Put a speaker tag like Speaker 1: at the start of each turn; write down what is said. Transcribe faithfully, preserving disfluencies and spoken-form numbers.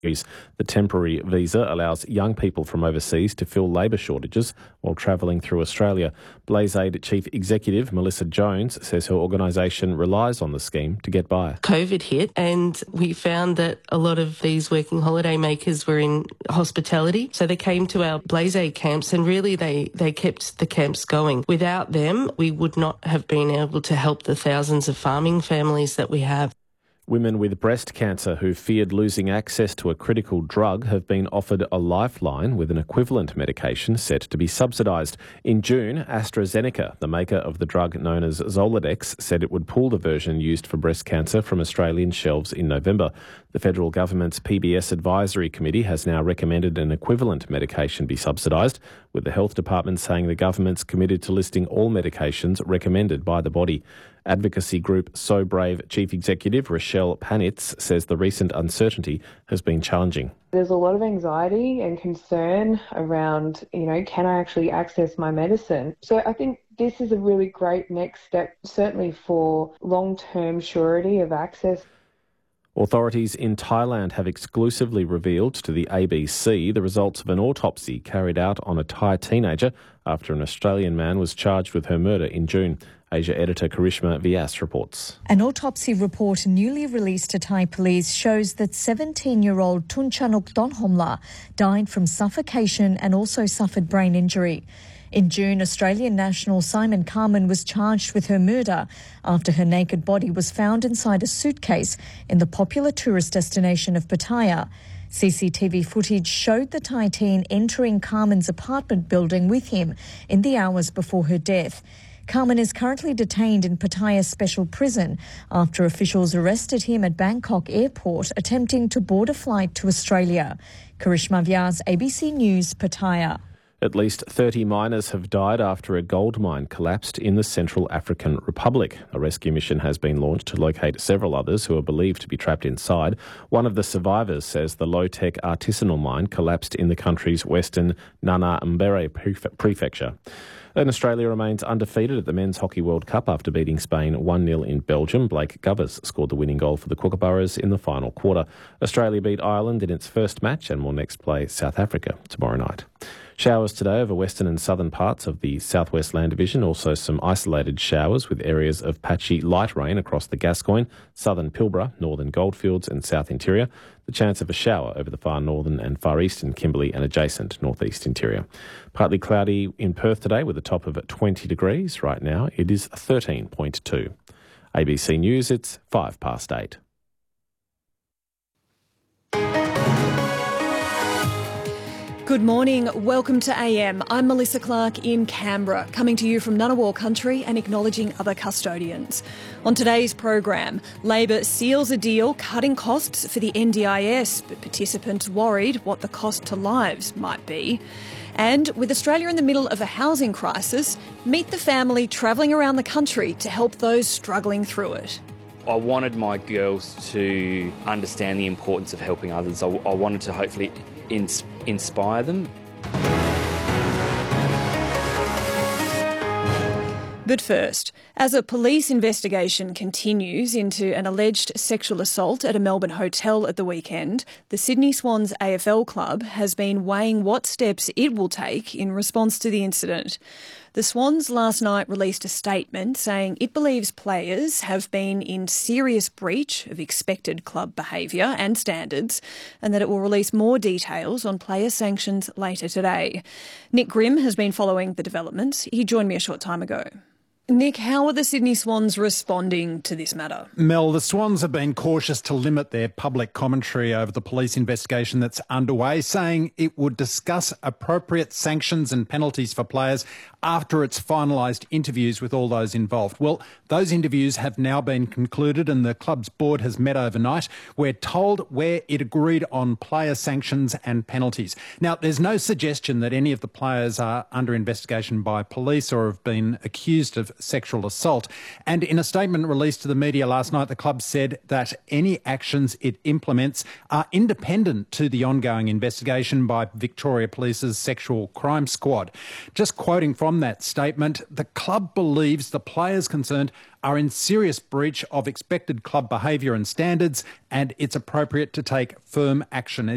Speaker 1: The temporary visa allows young people from overseas to fill labour shortages while travelling through Australia. BlazeAid Chief Executive Melissa Jones says her organisation relies on the scheme to get by.
Speaker 2: COVID hit and we found that a lot of these working holiday makers were in hospitality. So they came to our BlazeAid camps and really they, they kept the camps going. Without them, we would not have been able to help the thousands of farming families that we have.
Speaker 1: Women with breast cancer who feared losing access to a critical drug have been offered a lifeline with an equivalent medication set to be subsidised. In June, AstraZeneca, the maker of the drug known as Zoladex, said it would pull the version used for breast cancer from Australian shelves in November. The federal government's P B S Advisory Committee has now recommended an equivalent medication be subsidised, with the Health Department saying the government's committed to listing all medications recommended by the body. Advocacy group So Brave Chief Executive Rochelle Panitz says the recent uncertainty has been challenging.
Speaker 3: There's a lot of anxiety and concern around, you know, can I actually access my medicine? So I think this is a really great next step, certainly for long-term surety of access.
Speaker 1: Authorities in Thailand have exclusively revealed to the A B C the results of an autopsy carried out on a Thai teenager after an Australian man was charged with her murder in June. Asia editor Karishma Vyas reports.
Speaker 4: An autopsy report newly released to Thai police shows that seventeen-year-old Tunchanuk Donhomla died from suffocation and also suffered brain injury. In June, Australian national Simon Carman was charged with her murder after her naked body was found inside a suitcase in the popular tourist destination of Pattaya. C C T V footage showed the Thai teen entering Carman's apartment building with him in the hours before her death. Carman is currently detained in Pattaya Special Prison after officials arrested him at Bangkok Airport attempting to board a flight to Australia. Karishma Vyas, A B C News, Pattaya.
Speaker 1: At least thirty miners have died after a gold mine collapsed in the Central African Republic. A rescue mission has been launched to locate several others who are believed to be trapped inside. One of the survivors says the low-tech artisanal mine collapsed in the country's western Nana Mbere prefecture. And Australia remains undefeated at the Men's Hockey World Cup after beating Spain one nil in Belgium. Blake Govers scored the winning goal for the Kookaburras in the final quarter. Australia beat Ireland in its first match and will next play South Africa tomorrow night. Showers today over western and southern parts of the southwest land division. Also some isolated showers with areas of patchy light rain across the Gascoyne, southern Pilbara, northern Goldfields and south interior. The chance of a shower over the far northern and far eastern Kimberley and adjacent northeast interior. Partly cloudy in Perth today with a top of twenty degrees. Right now it is thirteen point two. A B C News, it's five past eight.
Speaker 5: Good morning. Welcome to A M. I'm Melissa Clark in Canberra, coming to you from Ngunnawal country and acknowledging other custodians. On today's program, Labor seals a deal cutting costs for the N D I S, but participants worried what the cost to lives might be. And with Australia in the middle of a housing crisis, meet the family travelling around the country to help those struggling through it.
Speaker 6: I wanted my girls to understand the importance of helping others. I, I wanted to hopefully ins- inspire them.
Speaker 5: But first, as a police investigation continues into an alleged sexual assault at a Melbourne hotel at the weekend, the Sydney Swans A F L club has been weighing what steps it will take in response to the incident. The Swans last night released a statement saying it believes players have been in serious breach of expected club behaviour and standards, and that it will release more details on player sanctions later today. Nick Grimm has been following the developments. He joined me a short time ago. Nick, how are the Sydney Swans responding to this matter?
Speaker 7: Mel, the Swans have been cautious to limit their public commentary over the police investigation that's underway, saying it would discuss appropriate sanctions and penalties for players after it's finalised interviews with all those involved. Well, those interviews have now been concluded and the club's board has met overnight. We're told where it agreed on player sanctions and penalties. Now, there's no suggestion that any of the players are under investigation by police or have been accused of sexual assault. And in a statement released to the media last night, the club said that any actions it implements are independent to the ongoing investigation by Victoria Police's Sexual Crime Squad. Just quoting from that statement, the club believes the players concerned are in serious breach of expected club behaviour and standards, and it's appropriate to take firm action.